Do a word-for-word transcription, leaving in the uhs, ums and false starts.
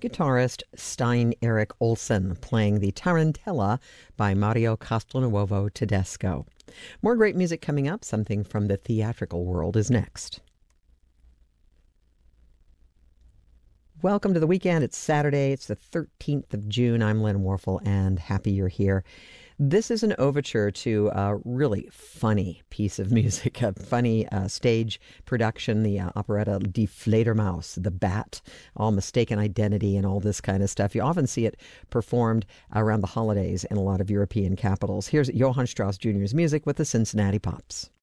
guitarist Stein Erik Olsen playing the Tarantella by Mario Castelnuovo Tedesco. More great music coming up. Something from the theatrical world is next. Welcome to the weekend. It's Saturday. It's the thirteenth of June. I'm Lynn Warfel, and happy you're here. This is an overture to a really funny piece of music, a funny uh, stage production, the uh, operetta Die Fledermaus, the bat, all mistaken identity and all this kind of stuff. You often see it performed around the holidays in a lot of European capitals. Here's Johann Strauss Junior's music with the Cincinnati Pops.